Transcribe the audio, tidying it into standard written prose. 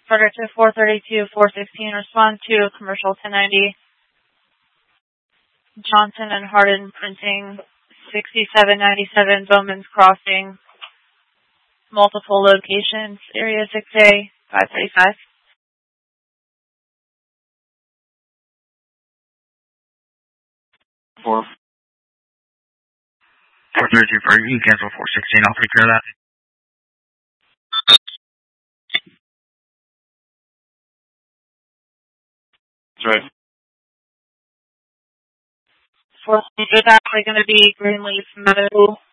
Frederick to 432-416, respond to commercial 1090. Johnson and Hardin printing 6797 Bowman's Crossing. Multiple locations, area 6A, 535. Four. 432 for you can cancel 416. I'll take care of that. That's right. It's actually going to be Greenleaf Meadow